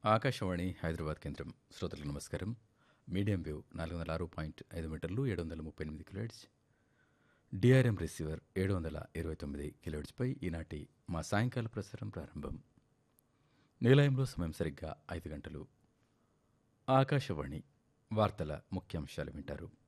ఆకాశవాణి హైదరాబాద్ కేంద్రం. శ్రోతలకు నమస్కారం. మీడియం వేవ్ 406.5 మీటర్లు 738 కిలోహెర్ట్జ్, డిఆర్ఎం రిసీవర్ 729 కిలోహెర్ట్జ్పై ఈనాటి మా సాయంకాల ప్రసారం ప్రారంభం. నిలయంలో సమయం సరిగ్గా 5 గంటలు. ఆకాశవాణి వార్తల ముఖ్యాంశాలు వింటారు.